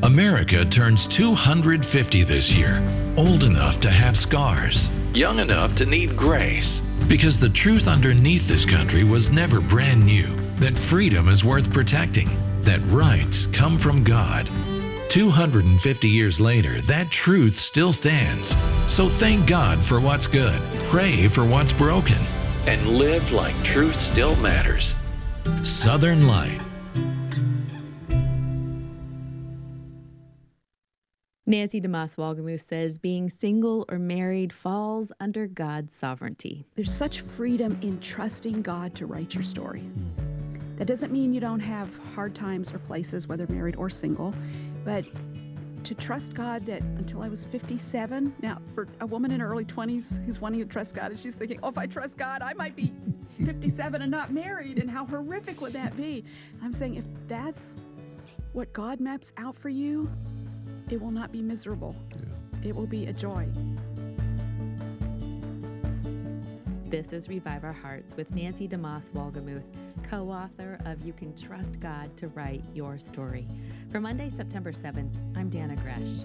America turns 250 this year, old enough to have scars, young enough to need grace. Because the truth underneath this country was never brand new, that freedom is worth protecting, that rights come from God. 250 years later, that truth still stands. So thank God for what's good, pray for what's broken, and live like truth still matters. Southern Light. Nancy DeMoss Wolgemuth says being single or married falls under God's sovereignty. There's such freedom in trusting God to write your story. That doesn't mean you don't have hard times or places, whether married or single, but to trust God that until I was 57, now for a woman in her early 20s who's wanting to trust God and she's thinking, oh, if I trust God, I might be 57 and not married, and how horrific would that be? I'm saying if that's what God maps out for you, it will not be miserable. Yeah. It will be a joy. This is Revive Our Hearts with Nancy DeMoss Wolgemuth, co-author of You Can Trust God to Write Your Story. For Monday, September 7th, I'm Dana Gresh.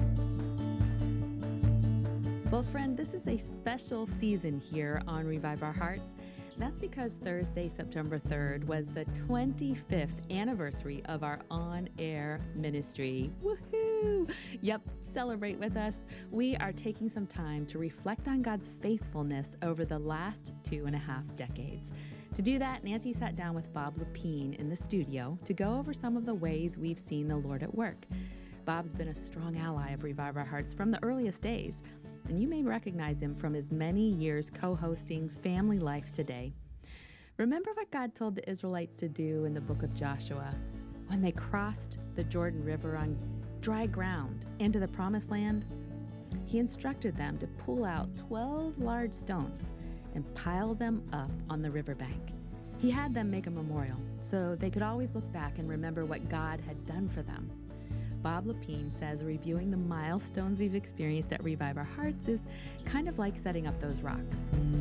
Well, friend, this is a special season here on Revive Our Hearts. That's because Thursday, September 3rd, was the 25th anniversary of our on-air ministry. Woohoo! Yep, celebrate with us. We are taking some time to reflect on God's faithfulness over the last 2.5 decades. To do that, Nancy sat down with Bob Lepine in the studio to go over some of the ways we've seen the Lord at work. Bob's been a strong ally of Revive Our Hearts from the earliest days, and you may recognize him from his many years co-hosting Family Life Today. Remember what God told the Israelites to do in the book of Joshua when they crossed the Jordan River on dry ground into the Promised Land? He instructed them to pull out 12 large stones and pile them up on the riverbank. He had them make a memorial so they could always look back and remember what God had done for them. Bob Lepine says reviewing the milestones we've experienced at Revive Our Hearts is kind of like setting up those rocks.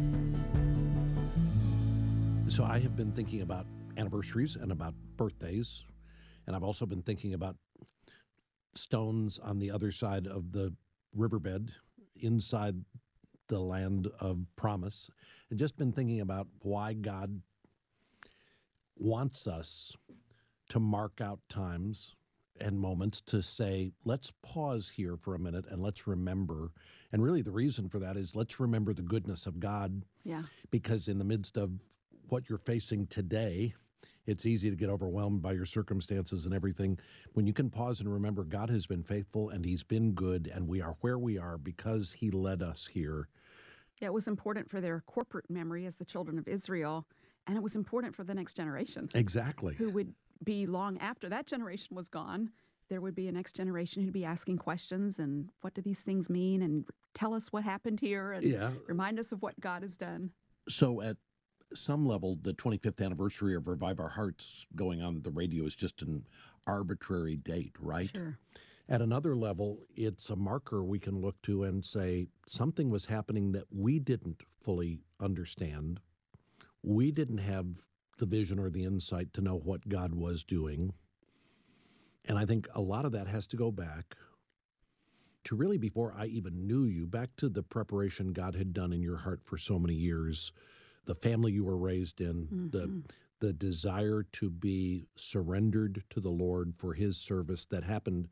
So I have been thinking about anniversaries and about birthdays, and I've also been thinking about stones on the other side of the riverbed inside the land of promise, and just been thinking about why God wants us to mark out times and moments to say, let's pause here for a minute and let's remember. And really the reason for that is let's remember the goodness of God. Yeah. Because in the midst of what you're facing today, it's easy to get overwhelmed by your circumstances and everything. When you can pause and remember God has been faithful and he's been good and we are where we are because he led us here. Yeah, it was important for their corporate memory as the children of Israel, and it was important for the next generation. Exactly. Who would be long after that generation was gone. There would be a next generation who'd be asking questions and what do these things mean, and tell us what happened here, and remind us of what God has done. So at some level, the 25th anniversary of Revive Our Hearts going on the radio is just an arbitrary date, right? Sure. At another level, it's a marker we can look to and say something was happening that we didn't fully understand. We didn't have the vision or the insight to know what God was doing. And I think a lot of that has to go back to really before I even knew you, back to the preparation God had done in your heart for so many years, the family you were raised in, the desire to be surrendered to the Lord for his service that happened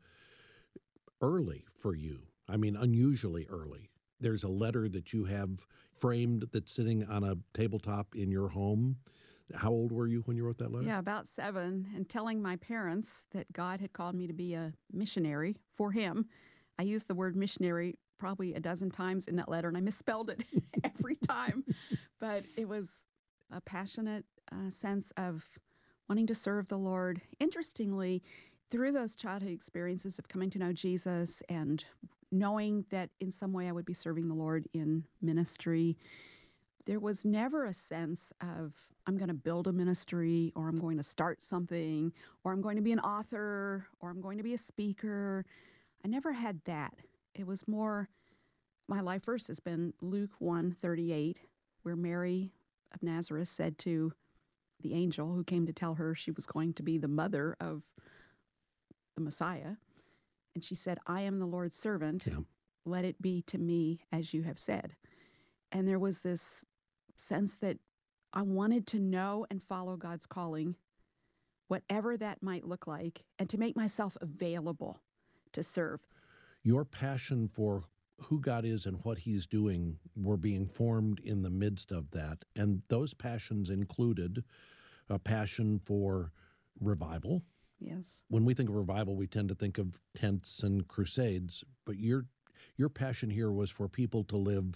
early for you. I mean, unusually early. There's a letter that you have framed that's sitting on a tabletop in your home. How old were you when you wrote that letter? Yeah, about 7, and telling my parents that God had called me to be a missionary for him. I used the word missionary probably a dozen times in that letter, and I misspelled it every time. But it was a passionate sense of wanting to serve the Lord. Interestingly, through those childhood experiences of coming to know Jesus and knowing that in some way I would be serving the Lord in ministry, there was never a sense of I'm going to build a ministry, or I'm going to start something, or I'm going to be an author, or I'm going to be a speaker. I never had that. It was more, my life verse has been Luke 1:38, where Mary of Nazareth said to the angel who came to tell her she was going to be the mother of the Messiah, And she said, I am the Lord's servant. Yeah. Let it be to me as you have said. And there was this sense that I wanted to know and follow God's calling, whatever that might look like, and to make myself available to serve. Your passion for who God is and what he's doing were being formed in the midst of that. And those passions included a passion for revival. Yes. When we think of revival, we tend to think of tents and crusades, but your passion here was for people to live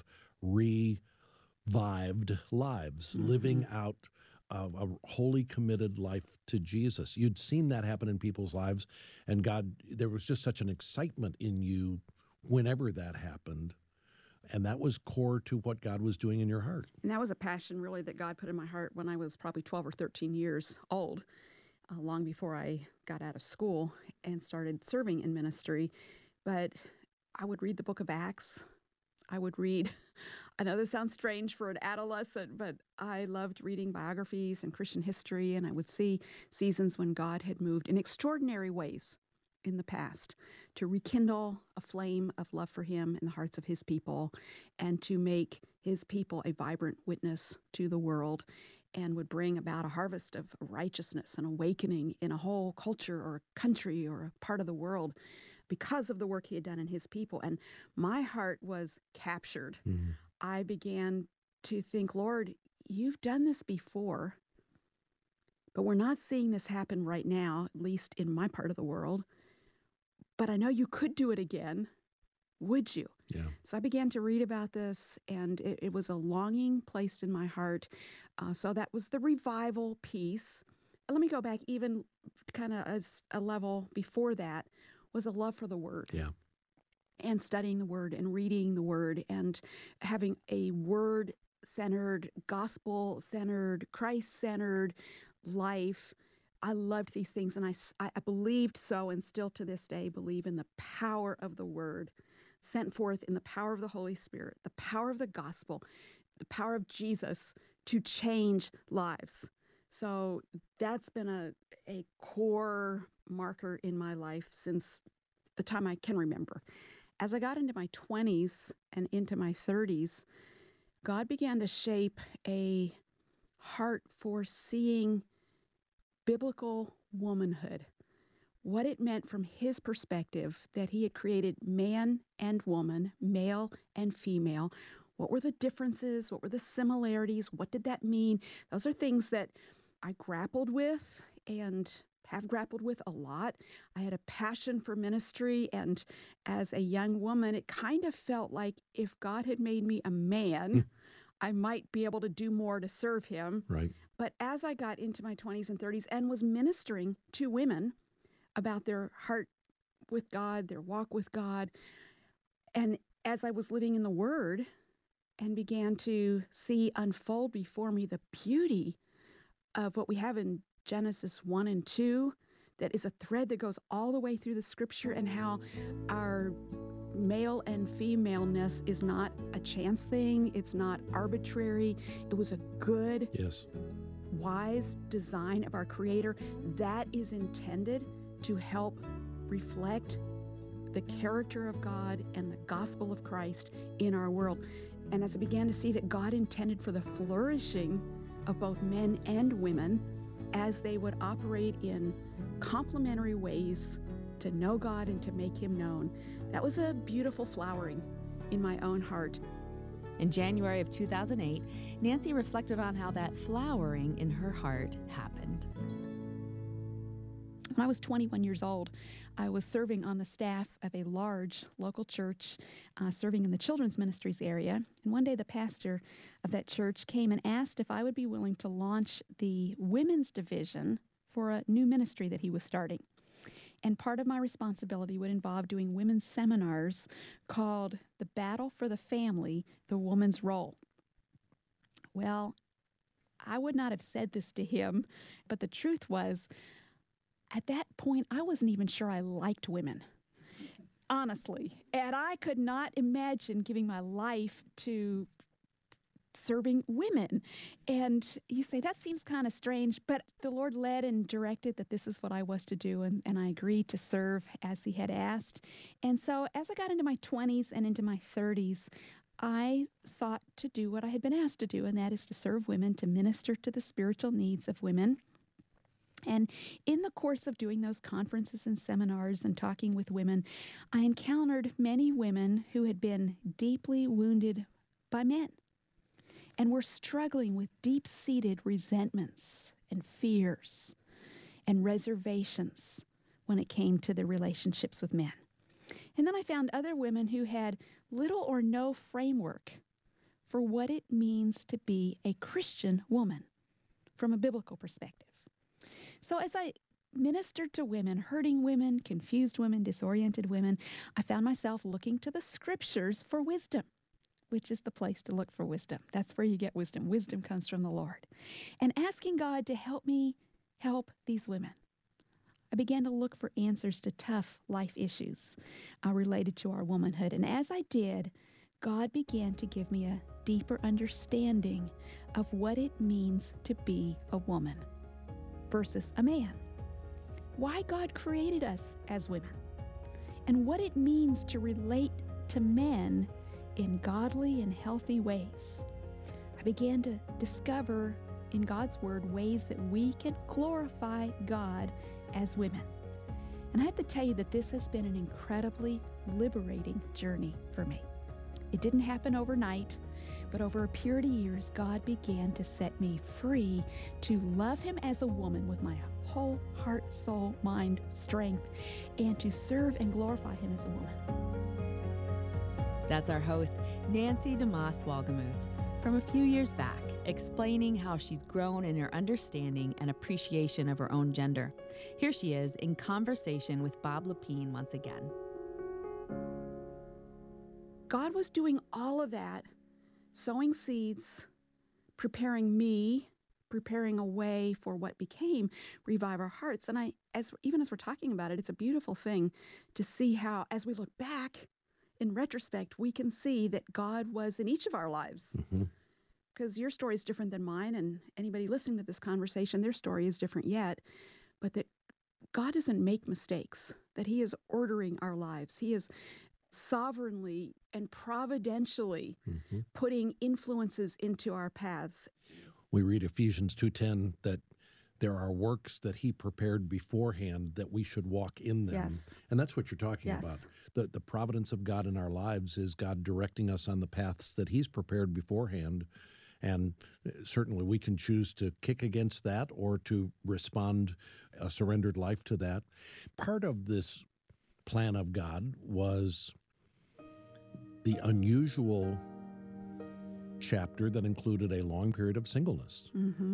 revived lives, living out a wholly committed life to Jesus. You'd seen that happen in people's lives, and God, there was just such an excitement in you whenever that happened, and that was core to what God was doing in your heart. And that was a passion really that God put in my heart when I was probably 12 or 13 years old, long before I got out of school and started serving in ministry. But I would read the book of Acts. I would read, I know this sounds strange for an adolescent, but I loved reading biographies and Christian history, and I would see seasons when God had moved in extraordinary ways in the past to rekindle a flame of love for him in the hearts of his people and to make his people a vibrant witness to the world, and would bring about a harvest of righteousness and awakening in a whole culture or a country or a part of the world because of the work he had done in his people. And my heart was captured. Mm-hmm. I began to think, Lord, you've done this before, but we're not seeing this happen right now, at least in my part of the world. But I know you could do it again. Would you? Yeah. So I began to read about this, and it was a longing placed in my heart. So that was the revival piece. Let me go back even kind of a level before that was a love for the Word. Yeah. And studying the Word and reading the Word and having a Word-centered, gospel-centered, Christ-centered life. I loved these things, and I believed so, and still to this day believe in the power of the Word sent forth in the power of the Holy Spirit, the power of the gospel, the power of Jesus to change lives. So that's been a core marker in my life since the time I can remember. As I got into my 20s and into my 30s, God began to shape a heart for seeing biblical womanhood, what it meant from his perspective that he had created man and woman, male and female. What were the differences? What were the similarities? What did that mean? Those are things that I grappled with and have grappled with a lot. I had a passion for ministry, and as a young woman, it kind of felt like if God had made me a man, I might be able to do more to serve him. Right. But as I got into my 20s and 30s and was ministering to women about their heart with God, their walk with God, and as I was living in the Word and began to see unfold before me the beauty of what we have in Genesis 1 and 2, that is a thread that goes all the way through the Scripture, and how our male and femaleness is not a chance thing. It's not arbitrary. It was a good, wise design of our Creator that is intended to help reflect the character of God and the gospel of Christ in our world. And as I began to see that God intended for the flourishing of both men and women as they would operate in complementary ways to know God and to make him known, that was a beautiful flowering in my own heart. In January of 2008, Nancy reflected on how that flowering in her heart happened. When I was 21 years old, I was serving on the staff of a large local church, serving in the children's ministries area. And one day the pastor of that church came and asked if I would be willing to launch the women's division for a new ministry that he was starting. And part of my responsibility would involve doing women's seminars called The Battle for the Family, the Woman's Role. Well, I would not have said this to him, but the truth was, at that point, I wasn't even sure I liked women, honestly. And I could not imagine giving my life to serving women. And you say, that seems kind of strange, but the Lord led and directed that this is what I was to do, and I agreed to serve as He had asked. And so as I got into my 20s and into my 30s, I sought to do what I had been asked to do, and that is to serve women, to minister to the spiritual needs of women. And in the course of doing those conferences and seminars and talking with women, I encountered many women who had been deeply wounded by men and were struggling with deep-seated resentments and fears and reservations when it came to their relationships with men. And then I found other women who had little or no framework for what it means to be a Christian woman from a biblical perspective. So as I ministered to women, hurting women, confused women, disoriented women, I found myself looking to the Scriptures for wisdom, which is the place to look for wisdom. That's where you get wisdom. Wisdom comes from the Lord. And asking God to help me help these women. I began to look for answers to tough life issues related to our womanhood. And as I did, God began to give me a deeper understanding of what it means to be a woman versus a man. Why God created us as women, and what it means to relate to men in godly and healthy ways. I began to discover in God's Word ways that we can glorify God as women. And I have to tell you that this has been an incredibly liberating journey for me. It didn't happen overnight, but over a period of years, God began to set me free to love Him as a woman with my whole heart, soul, mind, strength, and to serve and glorify Him as a woman. That's our host, Nancy DeMoss Wolgemuth, from a few years back, explaining how she's grown in her understanding and appreciation of her own gender. Here she is in conversation with Bob Lepine once again. God was doing all of that, sowing seeds, preparing me, preparing a way for what became Revive Our Hearts. And even as we're talking about it, it's a beautiful thing to see how, as we look back in retrospect, we can see that God was in each of our lives. Because your story is different than mine, and anybody listening to this conversation, their story is different yet. But that God doesn't make mistakes, that He is ordering our lives. He is sovereignly and providentially putting influences into our paths. We read Ephesians 2:10 that there are works that He prepared beforehand that we should walk in them. Yes. And that's what you're talking Yes. about. The providence of God in our lives is God directing us on the paths that He's prepared beforehand. And certainly we can choose to kick against that or to respond a surrendered life to that. Part of this plan of God was the unusual chapter that included a long period of singleness.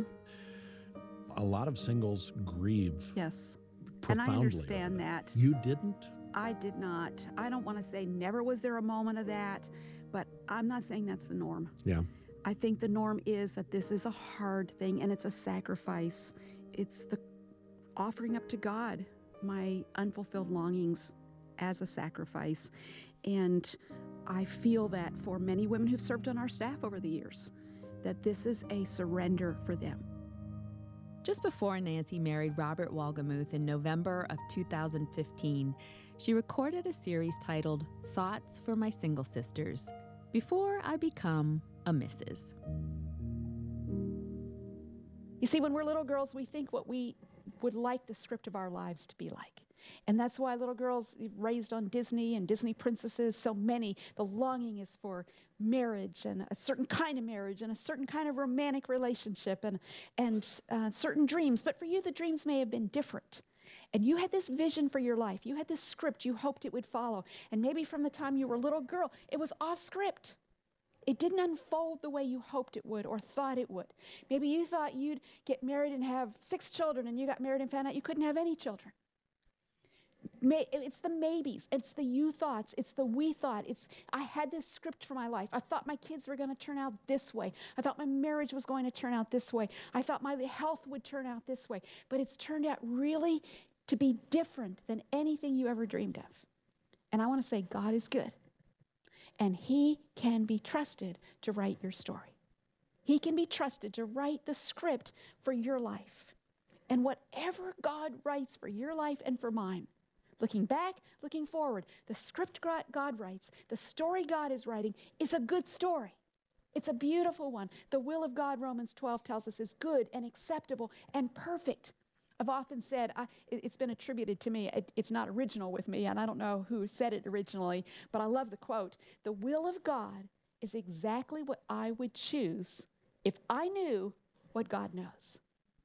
A lot of singles grieve Yes. profoundly. And I understand over that. You didn't? I did not. I don't want to say never was there a moment of that, but I'm not saying that's the norm. Yeah. I think the norm is that this is a hard thing and it's a sacrifice. It's the offering up to God my unfulfilled longings as a sacrifice. And I feel that for many women who've served on our staff over the years, that this is a surrender for them. Just before Nancy married Robert Wolgemuth in November of 2015, she recorded a series titled Thoughts for My Single Sisters, Before I Become a Mrs. You see, when we're little girls, we think what we would like the script of our lives to be like. And that's why little girls raised on Disney and Disney princesses, so many, the longing is for marriage and a certain kind of marriage and a certain kind of romantic relationship and certain dreams. But for you, the dreams may have been different. And you had this vision for your life. You had this script you hoped it would follow. And maybe from the time you were a little girl, it was off script. It didn't unfold the way you hoped it would or thought it would. Maybe you thought you'd get married and have 6 children, and you got married and found out you couldn't have any children. It's the maybes, it's the you thoughts, it's the we thought. I had this script for my life. I thought my kids were going to turn out this way. I thought my marriage was going to turn out this way. I thought my health would turn out this way. But it's turned out really to be different than anything you ever dreamed of. And I want to say God is good. And He can be trusted to write your story. He can be trusted to write the script for your life. And whatever God writes for your life and for mine, looking back, looking forward, the script God writes, the story God is writing is a good story. It's a beautiful one. The will of God, Romans 12 tells us, is good and acceptable and perfect. I've often said, it's been attributed to me, it's not original with me, and I don't know who said it originally, but I love the quote. The will of God is exactly what I would choose if I knew what God knows.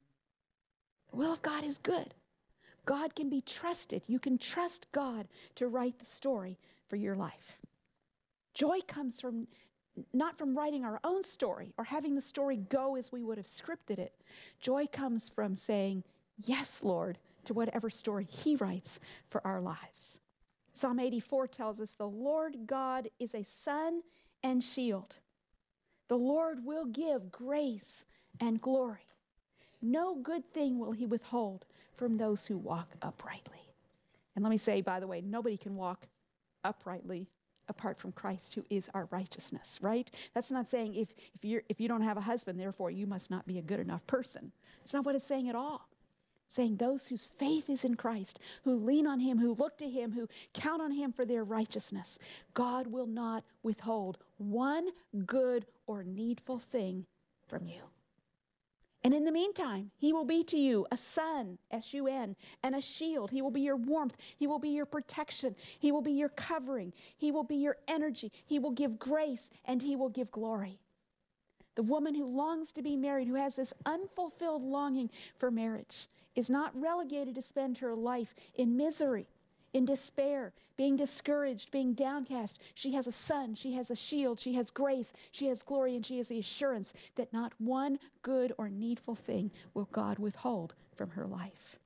The will of God is good. God can be trusted. You can trust God to write the story for your life. Joy comes from not from writing our own story or having the story go as we would have scripted it. Joy comes from saying, yes, Lord, to whatever story He writes for our lives. Psalm 84 tells us, the Lord God is a sun and shield. The Lord will give grace and glory. No good thing will He withhold from those who walk uprightly. And let me say, by the way, nobody can walk uprightly apart from Christ, who is our righteousness, right? That's not saying if you don't have a husband, therefore you must not be a good enough person. It's not what it's saying at all. It's saying those whose faith is in Christ, who lean on Him, who look to Him, who count on Him for their righteousness, God will not withhold one good or needful thing from you. And in the meantime, He will be to you a sun, S-U-N, and a shield. He will be your warmth. He will be your protection. He will be your covering. He will be your energy. He will give grace, and He will give glory. The woman who longs to be married, who has this unfulfilled longing for marriage, is not relegated to spend her life in misery, in despair, being discouraged, being downcast. She has a sun, she has a shield, she has grace, she has glory, and she has the assurance that not one good or needful thing will God withhold from her life.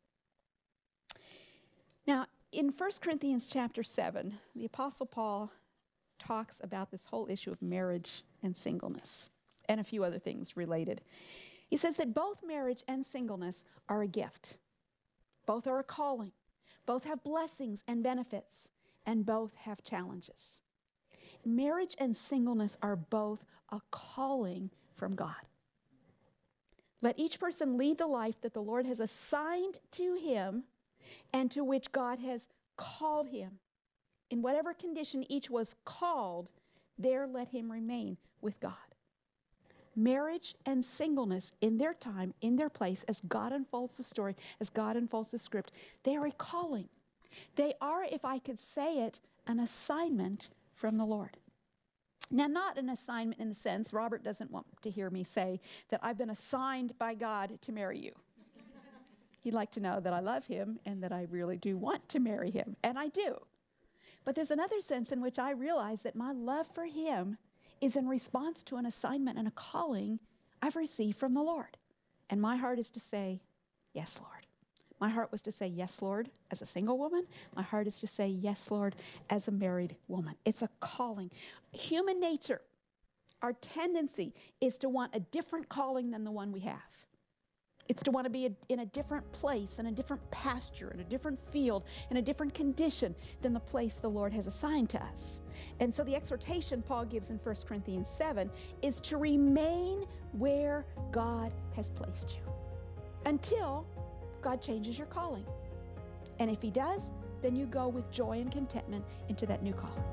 Now, in 1 Corinthians chapter 7, the Apostle Paul talks about this whole issue of marriage and singleness and a few other things related. He says that both marriage and singleness are a gift. Both are a calling. Both have blessings and benefits, and both have challenges. Marriage and singleness are both a calling from God. Let each person lead the life that the Lord has assigned to him and to which God has called him. In whatever condition each was called, there let him remain with God. Marriage and singleness in their time, in their place, as God unfolds the story, as God unfolds the script, they are a calling. They are, if I could say it, an assignment from the Lord. Now, not an assignment in the sense, Robert doesn't want to hear me say that I've been assigned by God to marry you. He'd like to know that I love him and that I really do want to marry him, and I do. But there's another sense in which I realize that my love for him is in response to an assignment and a calling I've received from the Lord. And my heart is to say, yes, Lord. My heart was to say, yes, Lord, as a single woman. My heart is to say, yes, Lord, as a married woman. It's a calling. Human nature, our tendency is to want a different calling than the one we have. It's to want to be in a different place, in a different pasture, in a different field, in a different condition than the place the Lord has assigned to us. And so the exhortation Paul gives in 1 Corinthians 7 is to remain where God has placed you until God changes your calling. And if he does, then you go with joy and contentment into that new calling.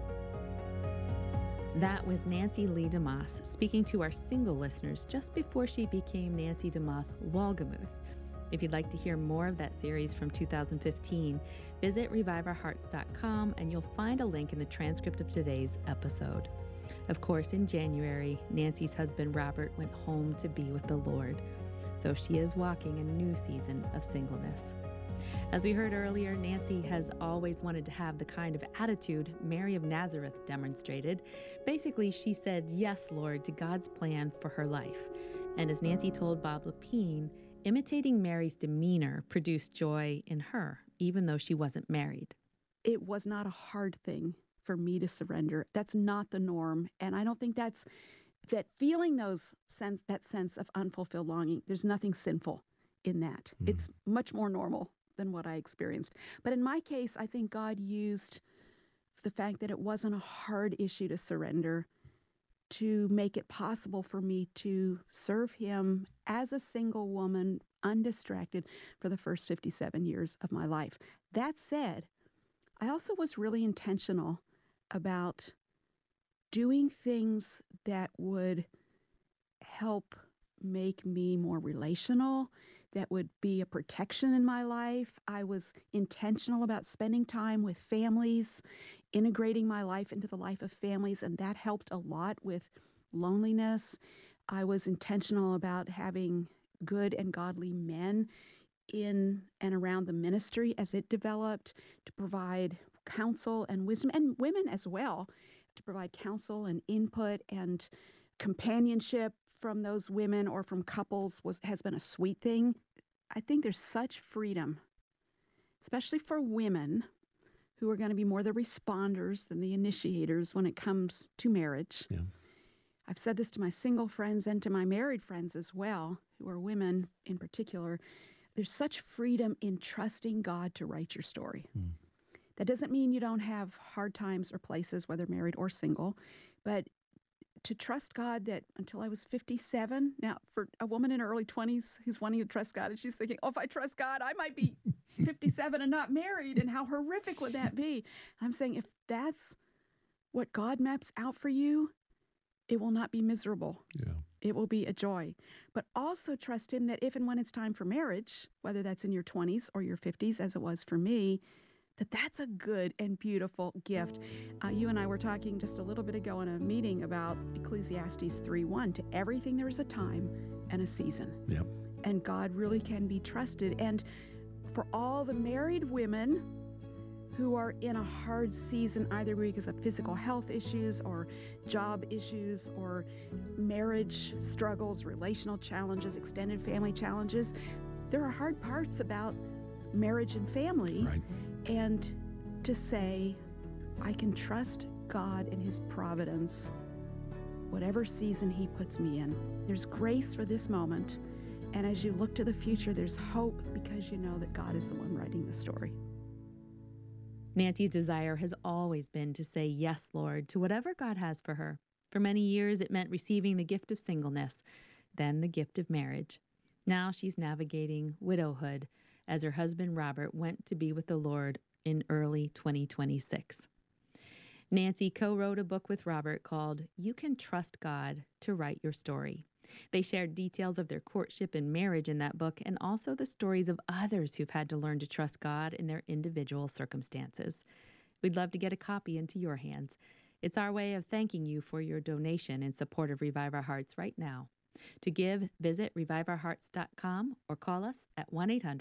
That was Nancy Lee DeMoss speaking to our single listeners just before she became Nancy DeMoss Wolgemuth. If you'd like to hear more of that series from 2015, visit reviveourhearts.com and you'll find a link in the transcript of today's episode. Of course, in January, Nancy's husband Robert went home to be with the Lord, so she is walking a new season of singleness. As we heard earlier, Nancy has always wanted to have the kind of attitude Mary of Nazareth demonstrated. Basically, she said, yes, Lord, to God's plan for her life. And as Nancy told Bob Lepine, imitating Mary's demeanor produced joy in her, even though she wasn't married. It was not a hard thing for me to surrender. That's not the norm. And I don't think that feeling that sense of unfulfilled longing, there's nothing sinful in that. It's much more normal than what I experienced. But in my case, I think God used the fact that it wasn't a hard issue to surrender to make it possible for me to serve him as a single woman, undistracted, for the first 57 years of my life. That said, I also was really intentional about doing things that would help make me more relational, that would be a protection in my life. I was intentional about spending time with families, integrating my life into the life of families, and that helped a lot with loneliness. I was intentional about having good and godly men in and around the ministry as it developed to provide counsel and wisdom, and women as well, to provide counsel and input and companionship from those women or from couples has been a sweet thing. I think there's such freedom, especially for women who are going to be more the responders than the initiators when it comes to marriage. Yeah. I've said this to my single friends and to my married friends as well, who are women in particular. There's such freedom in trusting God to write your story. That doesn't mean you don't have hard times or places, whether married or single, but to trust God that until I was 57, now for a woman in her early 20s who's wanting to trust God, and she's thinking, oh, if I trust God, I might be 57 and not married, and how horrific would that be? I'm saying if that's what God maps out for you, it will not be miserable. Yeah. It will be a joy. But also trust him that if and when it's time for marriage, whether that's in your 20s or your 50s, as it was for me, that's a good and beautiful gift. You and I were talking just a little bit ago in a meeting about Ecclesiastes 3:1. To everything there is a time and a season. Yep. And God really can be trusted. And for all the married women who are in a hard season, either because of physical health issues or job issues or marriage struggles, relational challenges, extended family challenges, there are hard parts about marriage and family. Right. And to say, I can trust God and his providence, whatever season he puts me in. There's grace for this moment. And as you look to the future, there's hope because you know that God is the one writing the story. Nancy's desire has always been to say yes, Lord, to whatever God has for her. For many years, it meant receiving the gift of singleness, then the gift of marriage. Now she's navigating widowhood as her husband, Robert, went to be with the Lord in early 2026. Nancy co-wrote a book with Robert called You Can Trust God to Write Your Story. They shared details of their courtship and marriage in that book, and also the stories of others who've had to learn to trust God in their individual circumstances. We'd love to get a copy into your hands. It's our way of thanking you for your donation in support of Revive Our Hearts right now. To give, visit reviveourhearts.com or call us at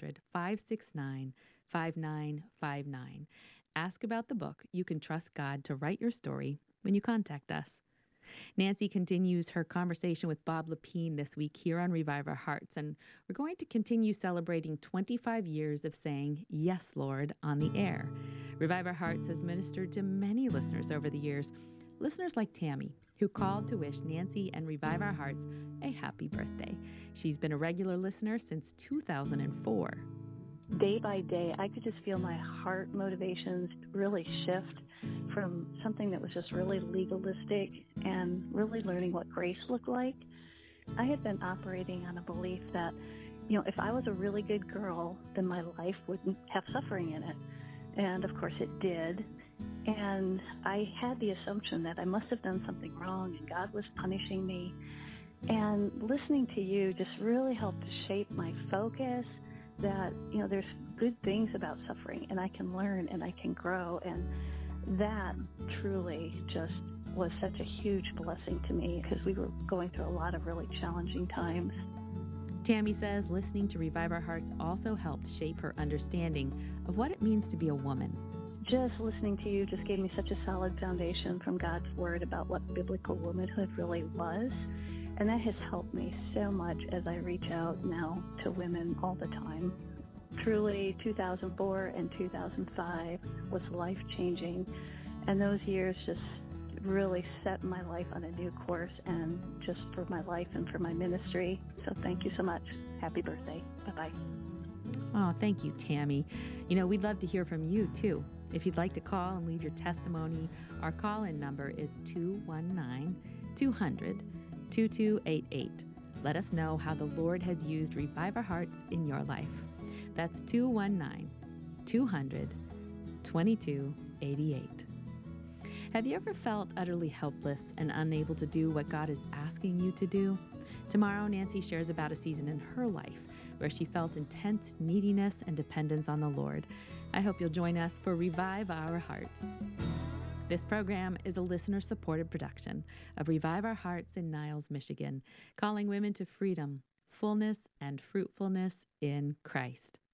1-800-569-5959. Ask about the book, You Can Trust God to Write Your Story, when you contact us. Nancy continues her conversation with Bob Lepine this week here on Revive Our Hearts, and we're going to continue celebrating 25 years of saying, Yes, Lord, on the air. Revive Our Hearts has ministered to many listeners over the years, listeners like Tammy, who called to wish Nancy and Revive Our Hearts a happy birthday. She's been a regular listener since 2004. Day by day, I could just feel my heart motivations really shift from something that was just really legalistic and really learning what grace looked like. I had been operating on a belief that, if I was a really good girl, then my life wouldn't have suffering in it. And of course it did. And I had the assumption that I must have done something wrong and God was punishing me. And listening to you just really helped to shape my focus that, there's good things about suffering and I can learn and I can grow. And that truly just was such a huge blessing to me because we were going through a lot of really challenging times. Tammy says listening to Revive Our Hearts also helped shape her understanding of what it means to be a woman. Just listening to you just gave me such a solid foundation from God's Word about what biblical womanhood really was. And that has helped me so much as I reach out now to women all the time. Truly, 2004 and 2005 was life-changing. And those years just really set my life on a new course and just for my life and for my ministry. So thank you so much. Happy birthday. Bye-bye. Oh, thank you, Tammy. We'd love to hear from you, too. If you'd like to call and leave your testimony, our call-in number is 219 200-2288. Let us know how the Lord has used Revive Our Hearts in your life. That's 219-200-2288. Have you ever felt utterly helpless and unable to do what God is asking you to do? Tomorrow, Nancy shares about a season in her life where she felt intense neediness and dependence on the Lord. I hope you'll join us for Revive Our Hearts. This program is a listener-supported production of Revive Our Hearts in Niles, Michigan, calling women to freedom, fullness, and fruitfulness in Christ.